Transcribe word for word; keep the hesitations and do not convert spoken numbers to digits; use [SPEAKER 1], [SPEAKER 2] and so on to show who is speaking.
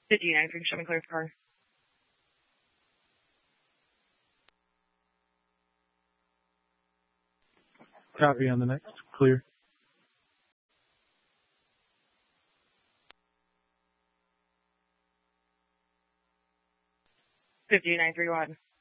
[SPEAKER 1] fifty-nine three, show me clear for car.
[SPEAKER 2] Copy on the next. Clear.
[SPEAKER 1] fifty-nine three, go ahead.